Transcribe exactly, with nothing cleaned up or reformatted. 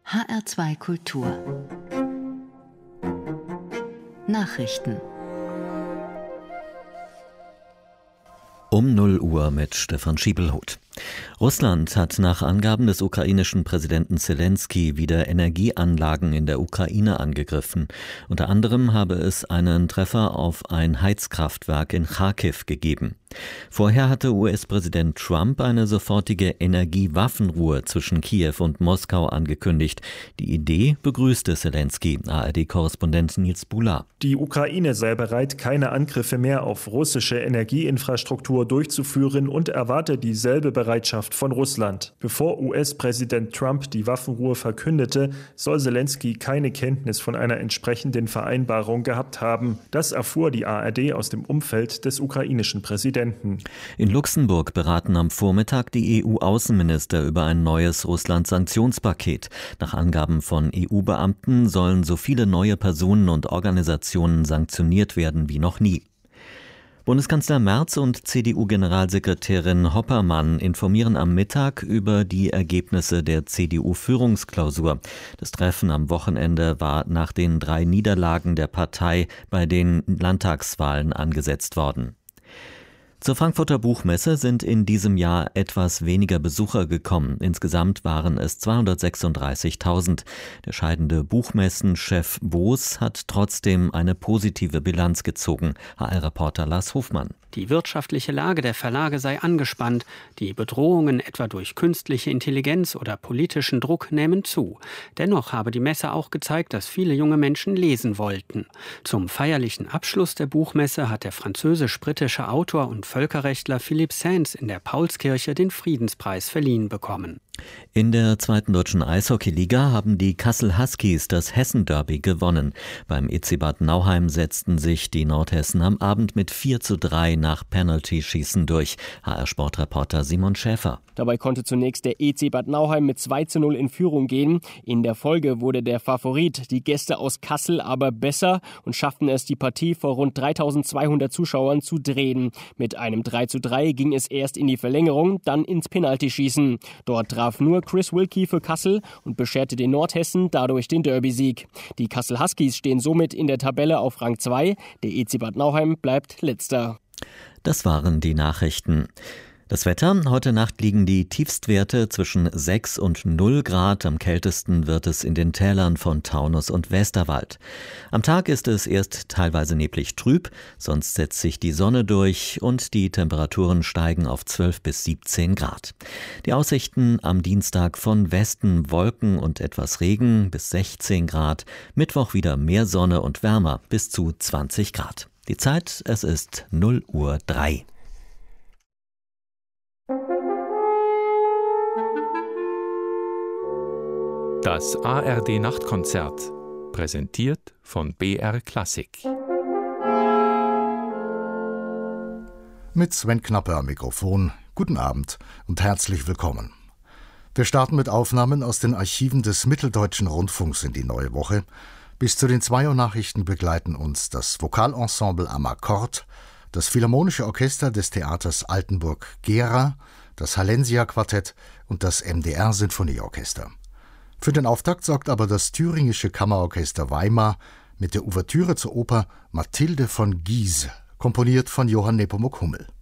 H R zwei Kultur Nachrichten Um null Uhr mit Stefan Schiebelhut. Russland hat nach Angaben des ukrainischen Präsidenten Selenskyj wieder Energieanlagen in der Ukraine angegriffen. Unter anderem habe es einen Treffer auf ein Heizkraftwerk in Charkiw gegeben. Vorher hatte U S-Präsident Trump eine sofortige Energiewaffenruhe zwischen Kiew und Moskau angekündigt. Die Idee begrüßte Selenskyj, A R D-Korrespondent Nils Bula. Die Ukraine sei bereit, keine Angriffe mehr auf russische Energieinfrastruktur durchzuführen und erwarte dieselbe Bereitschaft von Russland. Bevor U S-Präsident Trump die Waffenruhe verkündete, soll Selenskyj keine Kenntnis von einer entsprechenden Vereinbarung gehabt haben. Das erfuhr die A R D aus dem Umfeld des ukrainischen Präsidenten. In Luxemburg beraten am Vormittag die E U-Außenminister über ein neues Russland-Sanktionspaket. Nach Angaben von E U-Beamten sollen so viele neue Personen und Organisationen sanktioniert werden wie noch nie. Bundeskanzler Merz und C D U-Generalsekretärin Hoppermann informieren am Mittag über die Ergebnisse der C D U-Führungsklausur. Das Treffen am Wochenende war nach den drei Niederlagen der Partei bei den Landtagswahlen angesetzt worden. Zur Frankfurter Buchmesse sind in diesem Jahr etwas weniger Besucher gekommen. Insgesamt waren es zweihundertsechsunddreißigtausend. Der scheidende Buchmessenchef Boos hat trotzdem eine positive Bilanz gezogen. H R-Reporter Lars Hofmann. Die wirtschaftliche Lage der Verlage sei angespannt. Die Bedrohungen etwa durch künstliche Intelligenz oder politischen Druck nehmen zu. Dennoch habe die Messe auch gezeigt, dass viele junge Menschen lesen wollten. Zum feierlichen Abschluss der Buchmesse hat der französisch-britische Autor und Völkerrechtler Philippe Sands in der Paulskirche den Friedenspreis verliehen bekommen. In der zweiten deutschen Eishockeyliga haben die Kassel Huskies das Hessen-Derby gewonnen. Beim E C Bad Nauheim setzten sich die Nordhessen am Abend mit vier zu drei nach Penalty-Schießen durch. H R-Sportreporter Simon Schäfer. Dabei konnte zunächst der E C Bad Nauheim mit zwei zu null in Führung gehen. In der Folge wurde der Favorit, die Gäste aus Kassel, aber besser und schafften es, die Partie vor rund dreitausendzweihundert Zuschauern zu drehen. Mit einem drei zu drei ging es erst in die Verlängerung, dann ins Penalty-Schießen. Dort traf nur Chris Wilkie für Kassel und bescherte den Nordhessen dadurch den Derby-Sieg. Die Kassel Huskies stehen somit in der Tabelle auf Rang zwei. Der E C Bad Nauheim bleibt letzter. Das waren die Nachrichten. Das Wetter: Heute Nacht liegen die Tiefstwerte zwischen sechs und null Grad. Am kältesten wird es in den Tälern von Taunus und Westerwald. Am Tag ist es erst teilweise neblig trüb, sonst setzt sich die Sonne durch und die Temperaturen steigen auf zwölf bis siebzehn Grad. Die Aussichten am Dienstag: von Westen Wolken und etwas Regen bis sechzehn Grad. Mittwoch wieder mehr Sonne und wärmer bis zu zwanzig Grad. Die Zeit: es ist null Uhr drei. Das A R D-Nachtkonzert, präsentiert von B R Klassik. Mit Sven Knapper am Mikrofon. Guten Abend und herzlich willkommen. Wir starten mit Aufnahmen aus den Archiven des Mitteldeutschen Rundfunks in die neue Woche. Bis zu den zwei Uhr Nachrichten begleiten uns das Vokalensemble am Akkord, das Philharmonische Orchester des Theaters Altenburg-Gera, das Hallensia-Quartett und das M D R-Sinfonieorchester. Für den Auftakt sorgt aber das Thüringische Kammerorchester Weimar mit der Ouvertüre zur Oper Mathilde von Guise, komponiert von Johann Nepomuk Hummel.